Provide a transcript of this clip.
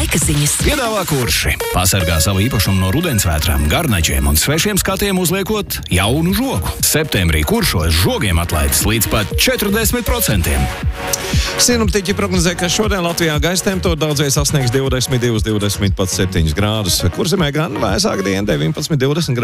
Laika ziņas. Piedāvā Kurši. Pasargā savu īpašumu no rudensvētrām, garnaģiem un svešiem skatiem uzliekot jaunu žogu. Septembrī Kuršos žogiem atlaides līdz pat 40%. Sinoptiķi prognozē, ka šodien Latvijā gaisa temperatūra daudzviet sasniegs 22, 20 pat 7 grādus. Kurzemē gan vēsāk diena 19, 20 grādus.